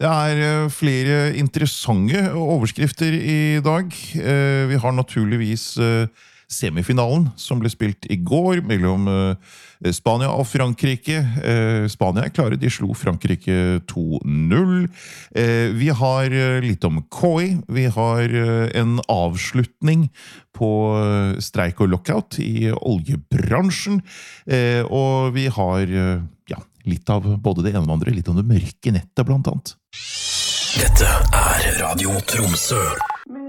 Det flere interessante overskrifter I dag. Vi har naturligvis semifinalen som ble spilt I går mellom Spania og Frankrike. Spania klare, de slo Frankrike 2-0. Vi har litt om KI. Vi har en avslutning på streik og lockout I oljebransjen. Og vi har litt av både det ene og andre, litt om det mørke nettet blant annet. Dette Radio Tromsø.